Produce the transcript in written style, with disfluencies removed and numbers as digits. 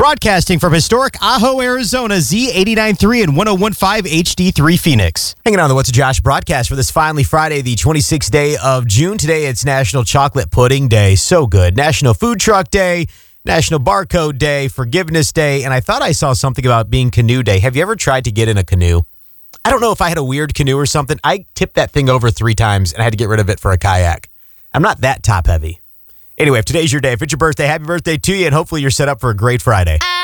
Broadcasting from historic Ajo, Arizona, Z89.3 and 101.5 HD3 Phoenix. Hanging on the What's a Josh broadcast for this finally Friday, the 26th day of June. Today it's National Chocolate Pudding Day. So good. National Food Truck Day, National Barcode Day, Forgiveness Day, and I thought I saw something about being Canoe Day. Have you ever tried to get in a canoe? I don't know if I had a weird canoe or something. I tipped that thing over 3 times and I had to get rid of it for a kayak. I'm not that top heavy. Anyway, if today's your day, if it's your birthday, happy birthday to you, and hopefully you're set up for a great Friday.